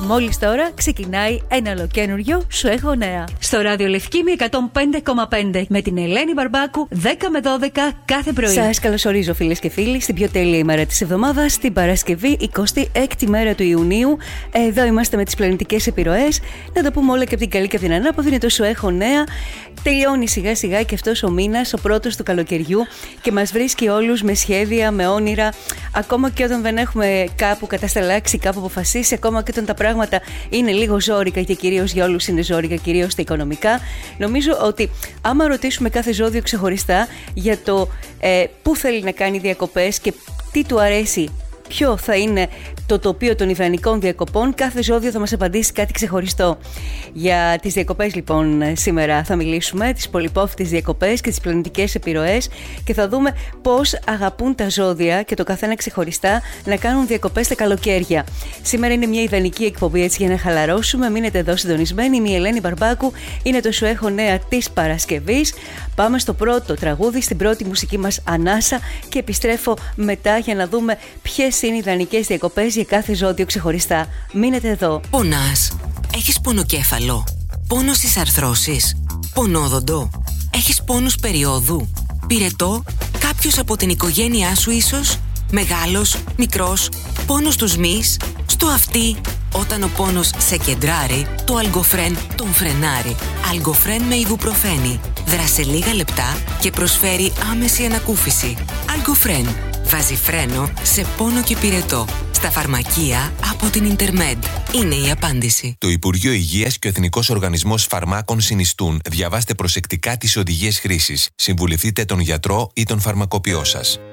Μόλις τώρα ξεκινάει ένα ολοκένουργιο Σου έχω νέα. Στο ράδιο Λευκήμη 105,5 με την Ελένη Μπαρμπάκου 10 με 12 κάθε πρωί. Σας καλωσορίζω φίλες και φίλοι στην πιο τέλεια ημέρα της εβδομάδας, την Παρασκευή 26η μέρα του Ιουνίου. Εδώ είμαστε με τις πλανητικές επιρροές. Να τα πούμε όλα και από την καλή και από την ανάποδη. Είναι το Σου έχω νέα. Τελειώνει σιγά σιγά και αυτός ο μήνας, ο πρώτος του καλοκαιριού, και μας βρίσκει όλους με σχέδια, με όνειρα. Ακόμα και όταν δεν έχουμε κάπου κατασταλάξει, κάπου αποφασίσει, ακόμα και όταν τα πράγματα είναι λίγο ζόρικα, και κυρίως για όλους είναι ζόρικα, κυρίως τα οικονομικά. Νομίζω ότι άμα ρωτήσουμε κάθε ζώδιο ξεχωριστά για το πού θέλει να κάνει διακοπές και τι του αρέσει, ποιο θα είναι το τοπίο των ιδανικών διακοπών, κάθε ζώδιο θα μας απαντήσει κάτι ξεχωριστό. Για τις διακοπές λοιπόν σήμερα θα μιλήσουμε, τις πολυπόφητες διακοπές και τις πλανητικές επιρροές, και θα δούμε πώς αγαπούν τα ζώδια και το καθένα ξεχωριστά να κάνουν διακοπές τα καλοκαίρια. Σήμερα είναι μια ιδανική εκπομπή έτσι για να χαλαρώσουμε. Μείνετε εδώ συντονισμένοι. Είμαι η Ελένη Μπαρμπάκου, είναι το Σου έχω νέα της Παρασκευής. Πάμε στο πρώτο τραγούδι, στην πρώτη μουσική μας ανάσα, και επιστρέφω μετά για να δούμε ποιες είναι οι ιδανικές διακοπές για κάθε ζώδιο ξεχωριστά. Μείνετε εδώ. Πονάς? Έχεις πονοκέφαλο? Πόνο στις αρθρώσεις? Πονόδοντο? Έχεις πόνους περιόδου? Πυρετό? Κάποιος από την οικογένειά σου ίσως? Μεγάλος? Μικρός? Πόνος στους μυς? Στο αυτί? Όταν ο πόνος σε κεντράρει, το Αλγκοφρέν τον φρενάρει. Αλγκοφρέν με Ιβουπροφένη. Δράσε λίγα λεπτά και προσφέρει άμεση ανακούφιση. Αλγκοφρέν βάζει φρένο σε πόνο και πυρετό. Στα φαρμακεία από την Ιντερμέντ. Είναι η απάντηση. Το Υπουργείο Υγείας και ο Εθνικός Οργανισμός Φαρμάκων συνιστούν. Διαβάστε προσεκτικά τις οδηγίες χρήσης. Συμβουλευτείτε τον γιατρό ή τον φαρμακοποιό σας.